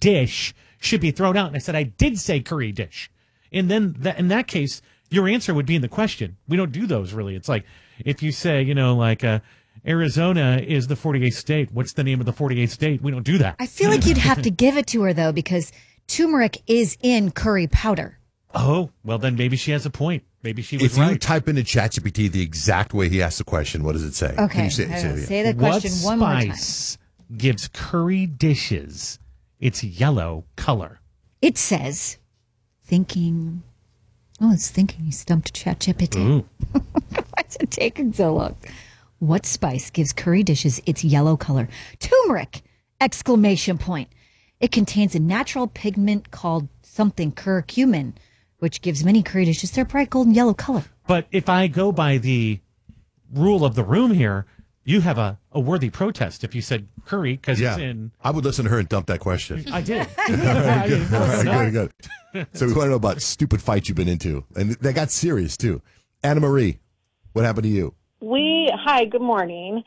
dish should be thrown out. And I said, I did say curry dish. And then in that case, your answer would be in the question. We don't do those really. It's like if you say, Arizona is the 48th state. What's the name of the 48th state? We don't do that. I feel like you'd have to give it to her, though, because turmeric is in curry powder. Oh, well, then maybe she has a point. Maybe she was right. If you type into ChatGPT the exact way he asked the question, what does it say? Okay. Can you say the question one more time. What spice gives curry dishes its yellow color? It says, thinking. Oh, it's thinking. You stumped ChatGPT. Why's it taking so long? What spice gives curry dishes its yellow color? Turmeric! Exclamation point. It contains a natural pigment called something curcumin, which gives many curry dishes their bright golden yellow color. But if I go by the rule of the room here, you have a worthy protest if you said curry because it's in. I would listen to her and dump that question. I did. Good. So we want to know about stupid fights you've been into. And they got serious, too. Anna Marie, what happened to you? Hi, good morning.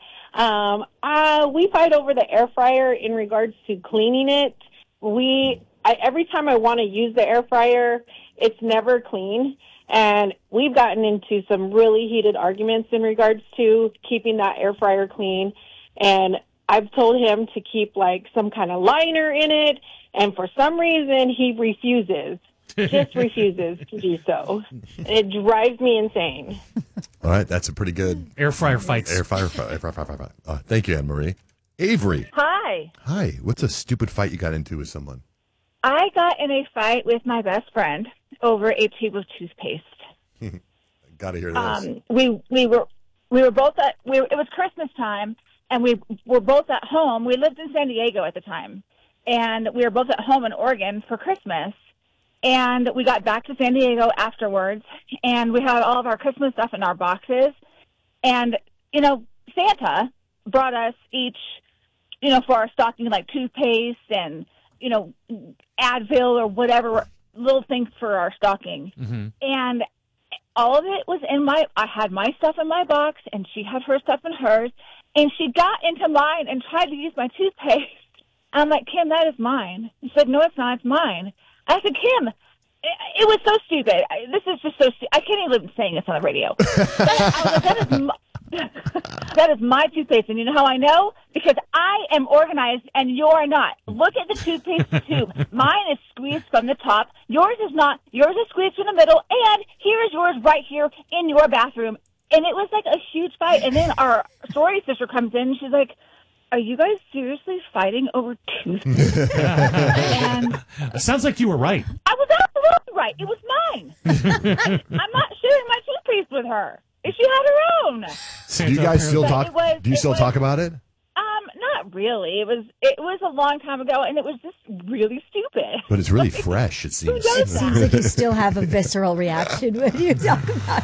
We fight over the air fryer in regards to cleaning it. Every time I want to use the air fryer, it's never clean. And we've gotten into some really heated arguments in regards to keeping that air fryer clean. And I've told him to keep like some kind of liner in it. And for some reason, he refuses. Just refuses to do so. It drives me insane. All right, that's a pretty good air fryer fights. Air fryer. Thank you, Anne Marie. Avery. Hi. What's a stupid fight you got into with someone? I got in a fight with my best friend over a tube of toothpaste. Got to hear this. We were both it was Christmas time, and we were both at home. We lived in San Diego at the time, and we were both at home in Oregon for Christmas. And we got back to San Diego afterwards, and we had all of our Christmas stuff in our boxes. And, Santa brought us each, for our stocking, like toothpaste and, Advil or whatever little things for our stocking. Mm-hmm. And all of it was I had my stuff in my box, and she had her stuff in hers. And she got into mine and tried to use my toothpaste. I'm like, Kim, that is mine. She said, no, it's not. It's mine. I said, Kim, it was so stupid. This is just so stupid. I can't even saying this on the radio. That is my toothpaste. And you know how I know? Because I am organized and you're not. Look at the toothpaste tube. Mine is squeezed from the top. Yours is not. Yours is squeezed from the middle. And here is yours right here in your bathroom. And it was like a huge fight. And then our sorority sister comes in and she's like, are you guys seriously fighting over toothpaste? And sounds like you were right. I was absolutely right. It was mine. I'm not sharing my toothpaste with her. If she had her own. Do you guys still talk? Do you still talk about it? Not really. It was a long time ago, and it was just really stupid. But it's really fresh. It seems. It seems like you still have a visceral reaction when you talk about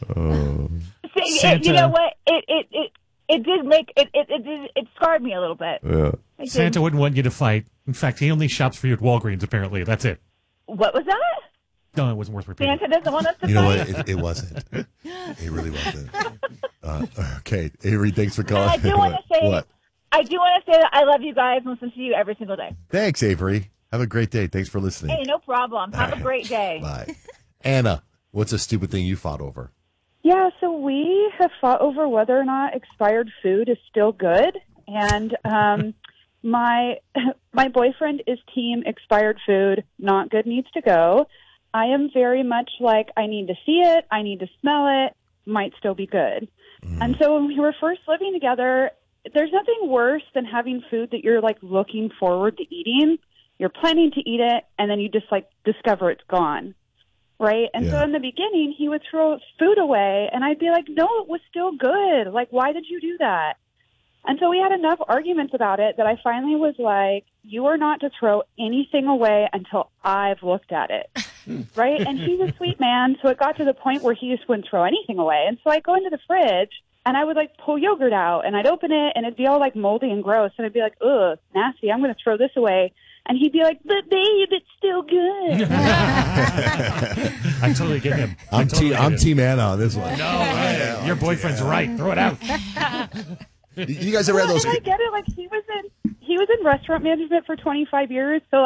it. You know what? It did make it scarred me a little bit. Yeah. Santa wouldn't want you to fight. In fact, he only shops for you at Walgreens. Apparently, that's it. What was that? No, it wasn't worth repeating. Santa doesn't want us to fight. You know what? It wasn't. It really wasn't. Okay, Avery, thanks for calling. I do want to say that I love you guys and listen to you every single day. Thanks, Avery. Have a great day. Thanks for listening. Hey, no problem. Have a great day. Bye. Anna, what's a stupid thing you fought over? Yeah, so we have fought over whether or not expired food is still good. And my boyfriend is team expired food, not good, needs to go. I am very much like, I need to see it, I need to smell it, might still be good. And so when we were first living together, there's nothing worse than having food that you're like looking forward to eating. You're planning to eat it, and then you just like discover it's gone. Right? And so in the beginning, he would throw food away, and I'd be like, no, it was still good. Like, why did you do that? And so we had enough arguments about it that I finally was like, you are not to throw anything away until I've looked at it. Right? And he's a sweet man, so it got to the point where he just wouldn't throw anything away. And so I'd go into the fridge, and I would, like, pull yogurt out, and I'd open it, and it'd be all, like, moldy and gross. And I'd be like, ugh, nasty, I'm going to throw this away. And he'd be like, but babe, it's still good. I totally get him. I'm Team Anna on this one. No, your boyfriend's right. Throw it out. You guys ever had those? I get it. Like, he was in restaurant management for 25 years, so